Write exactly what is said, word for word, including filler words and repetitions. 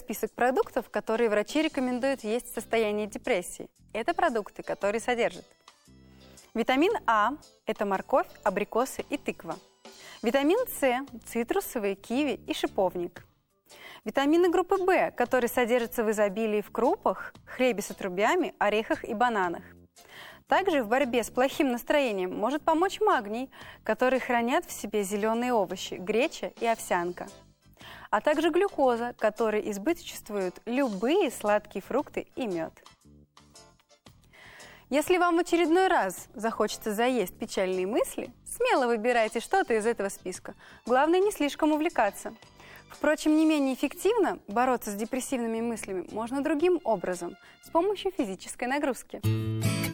список продуктов, которые врачи рекомендуют есть в состоянии депрессии. Это продукты, которые содержат витамин А – это морковь, абрикосы и тыква. Витамин С – цитрусовые, киви и шиповник. Витамины группы В, которые содержатся в изобилии в крупах, хлебе с отрубями, орехах и бананах. Также в борьбе с плохим настроением может помочь магний, который хранят в себе зеленые овощи, греча и овсянка. А также глюкоза, которой избыточествуют любые сладкие фрукты и мед. Если вам в очередной раз захочется заесть печальные мысли, смело выбирайте что-то из этого списка. Главное, не слишком увлекаться. Впрочем, не менее эффективно бороться с депрессивными мыслями можно другим образом, с помощью физической нагрузки.